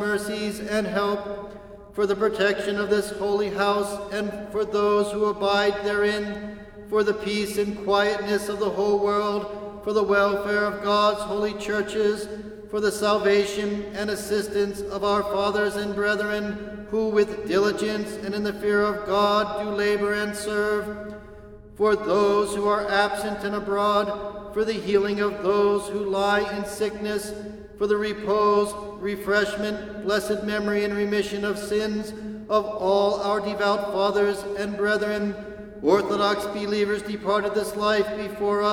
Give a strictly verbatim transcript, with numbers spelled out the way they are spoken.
mercies and help, for the protection of this holy house and for those who abide therein, for the peace and quietness of the whole world, for the welfare of God's holy churches, for the salvation and assistance of our fathers and brethren, who with diligence and in the fear of God do labor and serve, for those who are absent and abroad, for the healing of those who lie in sickness, for the repose, refreshment, blessed memory, and remission of sins of all our devout fathers and brethren, Orthodox believers departed this life before us,